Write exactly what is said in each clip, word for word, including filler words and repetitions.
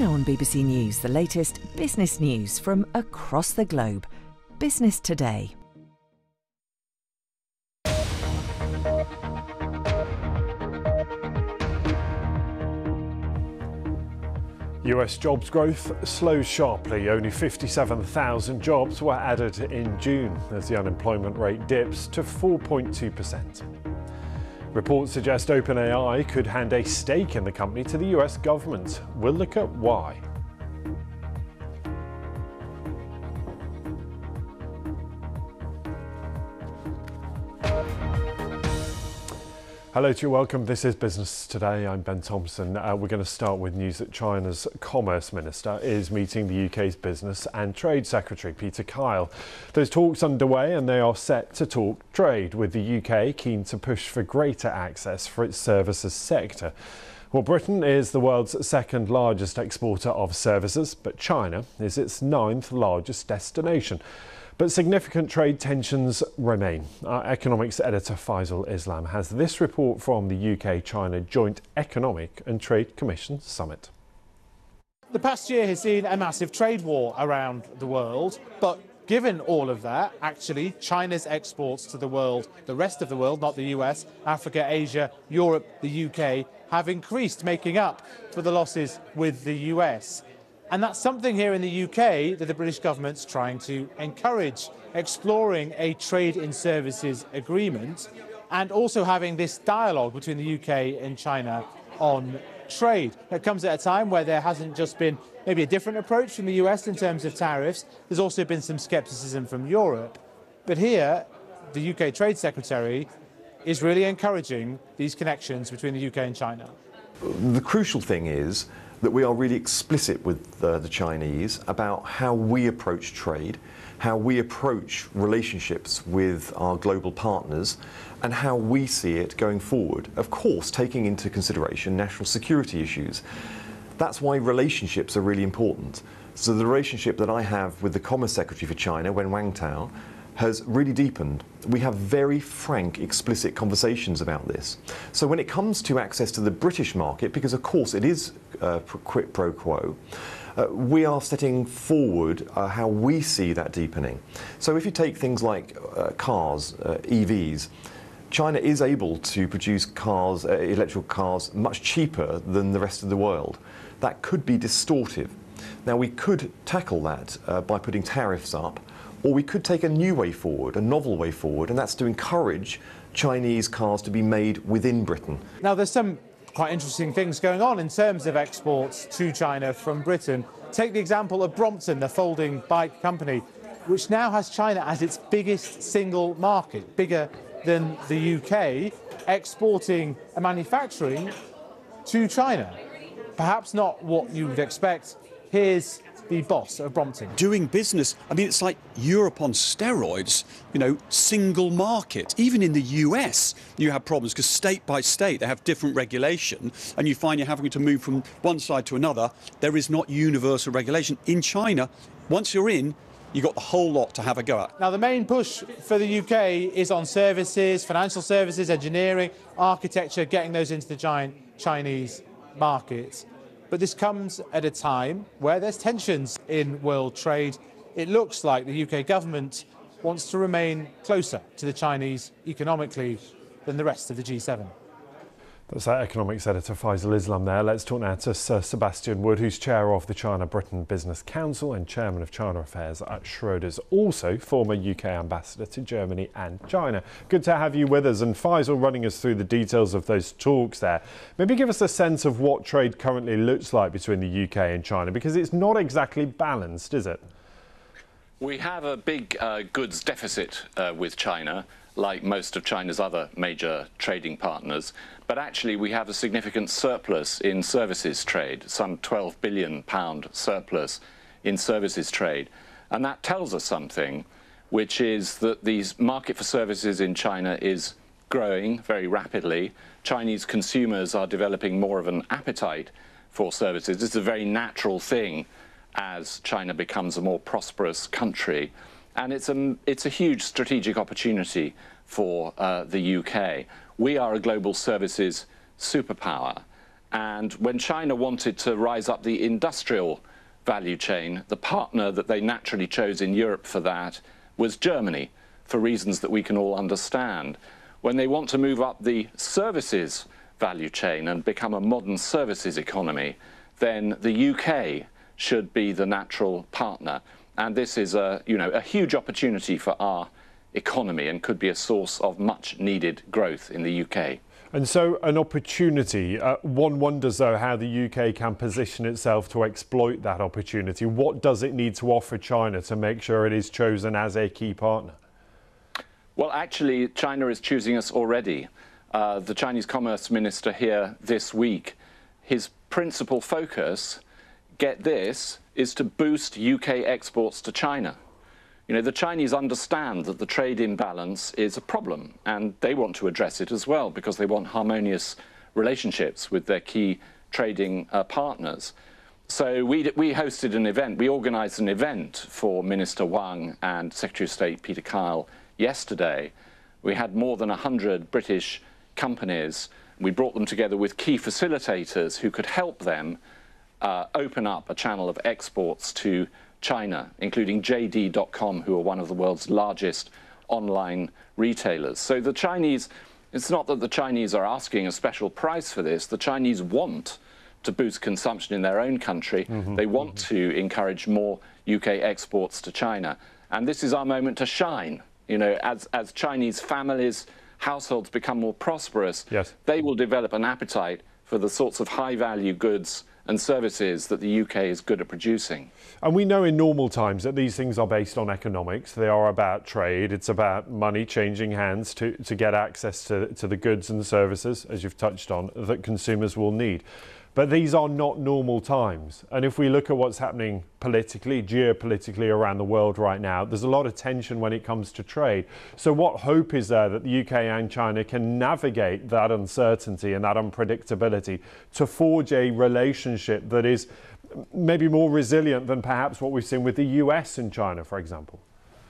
Now on B B C News, the latest business news from across the globe. Business Today. U S jobs growth slows sharply. Only fifty-seven thousand jobs were added in June as the unemployment rate dips to four point two percent. Reports suggest OpenAI could hand a stake in the company to the U S government. We'll look at why. Hello to you, welcome. This is Business Today. I'm Ben Thompson. Uh, we're going to start with news that China's Commerce Minister is meeting the U K's Business and Trade Secretary, Peter Kyle. There's talks underway and they are set to talk trade, with the U K keen to push for greater access for its services sector. Well, Britain is the world's second largest exporter of services, but China is its ninth largest destination. But significant trade tensions remain. Our economics editor Faisal Islam has this report from the U K-China Joint Economic and Trade Commission Summit. The past year has seen a massive trade war around the world, but given all of that, actually China's exports to the world, the rest of the world, not the U S, Africa, Asia, Europe, the U K, have increased, making up for the losses with the U S. And that's something here in the U K that the British government's trying to encourage, exploring a trade in services agreement and also having this dialogue between the U K and China on trade. That comes at a time where there hasn't just been maybe a different approach from the U S in terms of tariffs. There's also been some scepticism from Europe. But here, the U K Trade Secretary is really encouraging these connections between the U K and China. The crucial thing is that we are really explicit with uh, the Chinese about how we approach trade, how we approach relationships with our global partners, and how we see it going forward. Of course, taking into consideration national security issues. That's why relationships are really important. So the relationship that I have with the Commerce Secretary for China, Wen Wangtao, has really deepened. We have very frank, explicit conversations about this. So when it comes to access to the British market, because of course it is uh, quid pro quo, uh, we are setting forward uh, how we see that deepening. So if you take things like uh, cars, uh, E Vs, China is able to produce cars, uh, electrical cars, much cheaper than the rest of the world. That could be distortive. Now we could tackle that uh, by putting tariffs up, or we could take a new way forward, a novel way forward, and that's to encourage Chinese cars to be made within Britain. Now, there's some quite interesting things going on in terms of exports to China from Britain. Take the example of Brompton, the folding bike company, which now has China as its biggest single market, bigger than the U K, exporting and manufacturing to China. Perhaps not what you would expect. Here's the boss of Brompton. Doing business, I mean, it's like Europe on steroids, you know, single market. Even in the U S, you have problems because state by state, they have different regulation, and you find you're having to move from one side to another. There is not universal regulation. In China, once you're in, you've got the whole lot to have a go at. Now, the main push for the U K is on services, financial services, engineering, architecture, getting those into the giant Chinese market. But this comes at a time where there's tensions in world trade. It looks like the U K government wants to remain closer to the Chinese economically than the rest of the G seven. That's our economics editor Faisal Islam there. Let's talk now to Sir Sebastian Wood, who's chair of the China-Britain Business Council and chairman of China Affairs at Schroders, also former U K ambassador to Germany and China. Good to have you with us. And Faisal, running us through the details of those talks there. Maybe give us a sense of what trade currently looks like between the U K and China, because it's not exactly balanced, is it? We have a big uh, goods deficit uh, with China, like most of China's other major trading partners. But actually, we have a significant surplus in services trade, some twelve billion pound surplus in services trade. And that tells us something, which is that the market for services in China is growing very rapidly. Chinese consumers are developing more of an appetite for services. This is a very natural thing as China becomes a more prosperous country. And it's a, it's a huge strategic opportunity for uh, the U K. We are a global services superpower, And when China wanted to rise up the industrial value chain, the partner that they naturally chose in Europe for that was Germany, for reasons that we can all understand. When they want to move up the services value chain and become a modern services economy, then the U K should be the natural partner. And this is a, you know, a huge opportunity for our economy and could be a source of much needed growth in the U K. And so an opportunity, uh, one wonders though how the U K can position itself to exploit that opportunity. What does it need to offer China to make sure it is chosen as a key partner? Well, actually, China is choosing us already. Uh, the Chinese Commerce Minister here this week, his principal focus, get this, is to boost U K exports to China. You know, the Chinese understand that the trade imbalance is a problem, and they want to address it as well because they want harmonious relationships with their key trading uh, partners. So we, we hosted an event, we organised an event for Minister Wang and Secretary of State Peter Kyle yesterday. We had more than one hundred British companies. We brought them together with key facilitators who could help them uh, open up a channel of exports to China, including J D dot com, who are one of the world's largest online retailers. So the Chinese, it's not that the Chinese are asking a special price for this. The Chinese want to boost consumption in their own country. Mm-hmm. They want mm-hmm. to encourage more U K exports to China. And this is our moment to shine. You know, as, as Chinese families, households become more prosperous, yes. they will develop an appetite for the sorts of high-value goods and services that the U K is good at producing. And we know in normal times that these things are based on economics. They are about trade. It's about money changing hands to, to get access to, to the goods and services, as you've touched on, that consumers will need. But these are not normal times. And if we look at what's happening politically, geopolitically around the world right now, there's a lot of tension when it comes to trade. So what hope is there that the U K and China can navigate that uncertainty and that unpredictability to forge a relationship that is maybe more resilient than perhaps what we've seen with the U S and China, for example?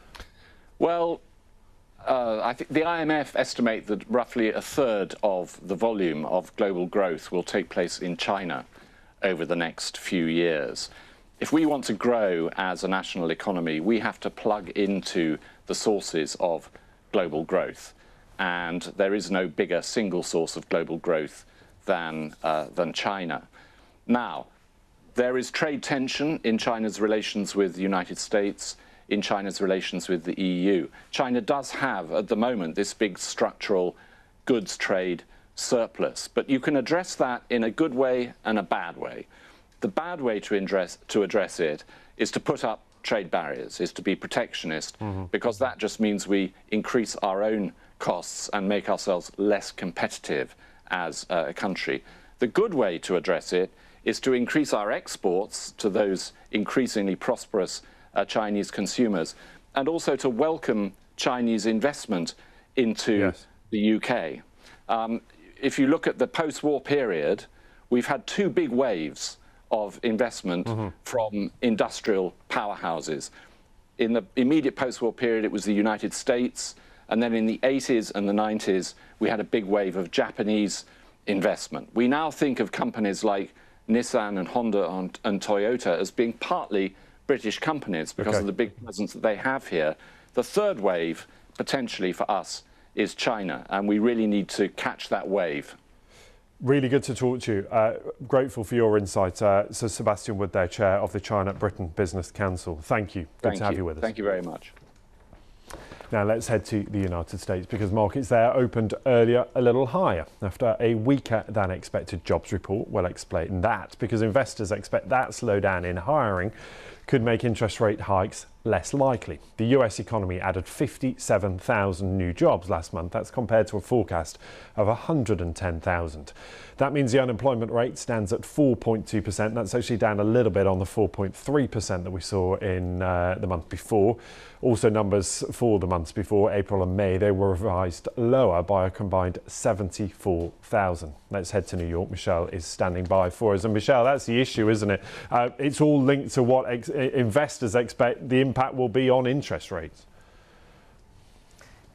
Well, Uh, I think the I M F estimate that roughly a third of the volume of global growth will take place in China over the next few years. If we want to grow as a national economy, we have to plug into the sources of global growth. And there is no bigger single source of global growth than, uh, than China. Now, there is trade tension in China's relations with the United States, in China's relations with the E U. China does have, at the moment, this big structural goods trade surplus, but you can address that in a good way and a bad way. The bad way to address, to address it is to put up trade barriers, is to be protectionist, mm-hmm. because that just means we increase our own costs and make ourselves less competitive as a country. The good way to address it is to increase our exports to those increasingly prosperous Uh, Chinese consumers, and also to welcome Chinese investment into yes. the U K. Um, if you look at the post-war period, we've had two big waves of investment mm-hmm. from industrial powerhouses. In the immediate post-war period, it was the United States, and then in the eighties and the nineties, we had a big wave of Japanese investment. We now think of companies like Nissan and Honda and, and Toyota as being partly British companies because okay. of the big presence that they have here. The third wave, potentially for us, is China, and we really need to catch that wave. Really good to talk to you. Uh, grateful for your insight. Uh, so Sebastian Wood there, Chair of the China Britain Business Council. Thank you. Good Thank to have you. you with us. Thank you very much. Now let's head to the United States because markets there opened earlier a little higher after a weaker than expected jobs report. We'll explain that because investors expect that slowdown in hiring could make interest rate hikes less likely. The U S economy added fifty-seven thousand new jobs last month. That's compared to a forecast of one hundred ten thousand. That means the unemployment rate stands at four point two percent. That's actually down a little bit on the four point three percent that we saw in uh, the month before. Also numbers for the months before, April and May, they were revised lower by a combined seventy-four thousand. Let's head to New York. Michelle is standing by for us. And Michelle, that's the issue, isn't it? Uh, it's all linked to what ex- investors expect the impact will be on interest rates.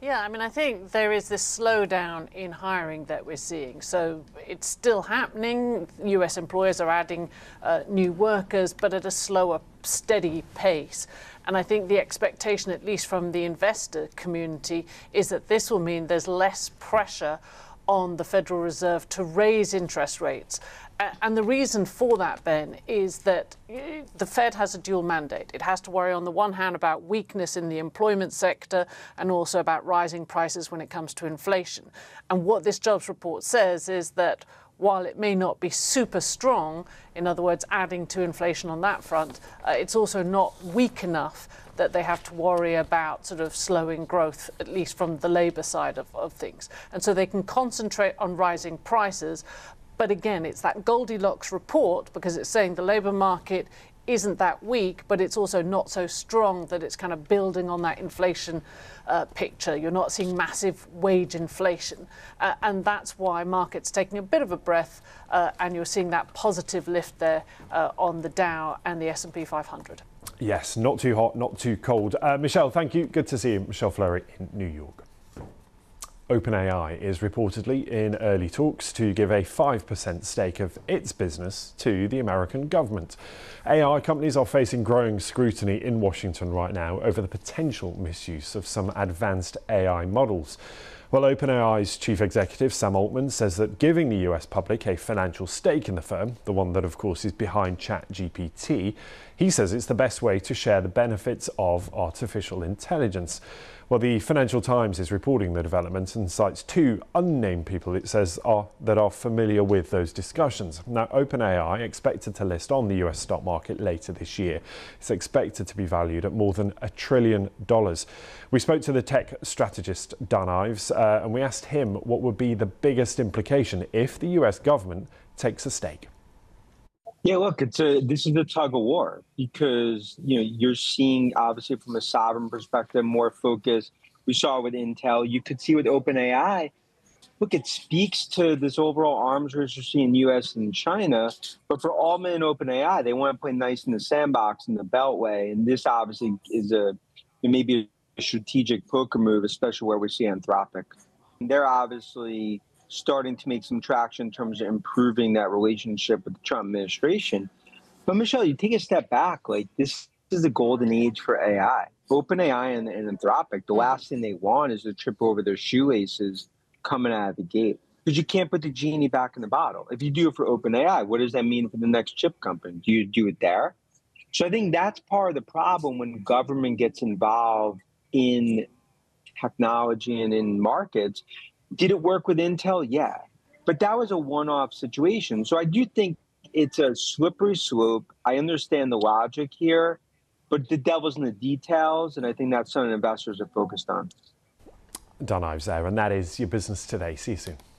Yeah, I mean, I think there is this slowdown in hiring that we're seeing. So it's still happening. U S employers are adding uh, new workers, but at a slower, steady pace. And I think the expectation, at least from the investor community, is that this will mean there's less pressure on the Federal Reserve to raise interest rates. And the reason for that, Ben, is that the Fed has a dual mandate. It has to worry on the one hand about weakness in the employment sector and also about rising prices when it comes to inflation. And what this jobs report says is that while it may not be super strong, in other words, adding to inflation on that front, uh, it's also not weak enough that they have to worry about sort of slowing growth, at least from the labour side of, of things. And so they can concentrate on rising prices. But again, it's that Goldilocks report, because it's saying the labour market isn't that weak, but it's also not so strong that it's kind of building on that inflation uh, picture. You're not seeing massive wage inflation. Uh, and that's why markets taking a bit of a breath, uh, and you're seeing that positive lift there uh, on the Dow and the S and P five hundred. Yes, not too hot, not too cold. Uh, Michelle, thank you. Good to see you. Michelle Fleury in New York. OpenAI is reportedly in early talks to give a five percent stake of its business to the American government. A I companies are facing growing scrutiny in Washington right now over the potential misuse of some advanced A I models. Well, OpenAI's chief executive, Sam Altman, says that giving the U S public a financial stake in the firm, the one that of course is behind ChatGPT, he says it's the best way to share the benefits of artificial intelligence. Well, the Financial Times is reporting the development and cites two unnamed people, it says, are that are familiar with those discussions. Now, OpenAI expected to list on the U S stock market later this year. It's expected to be valued at more than a trillion dollars. We spoke to the tech strategist Dan Ives, uh, and we asked him what would be the biggest implication if the U S government takes a stake. Yeah, look, it's a this is the tug of war, because you know you're seeing, obviously from a sovereign perspective, more focus. We saw it with Intel. You could see with OpenAI. Look, it speaks to this overall arms race you're seeing in the U S and China. But for Altman and OpenAI, they want to play nice in the sandbox in the Beltway, and this obviously is a maybe a strategic poker move, especially where we see Anthropic. They're obviously starting to make some traction in terms of improving that relationship with the Trump administration. But Michelle, you take a step back, like this is the golden age for A I. OpenAI and, and Anthropic, the last thing they want is to trip over their shoelaces coming out of the gate. Because you can't put the genie back in the bottle. If you do it for OpenAI, what does that mean for the next chip company? Do you do it there? So I think that's part of the problem when government gets involved in technology and in markets. Did it work with Intel? Yeah. But that was a one-off situation. So I do think it's a slippery slope. I understand the logic here, but the devil's in the details, and I think that's something investors are focused on. Dan Ives there, and that is your business today. See you soon.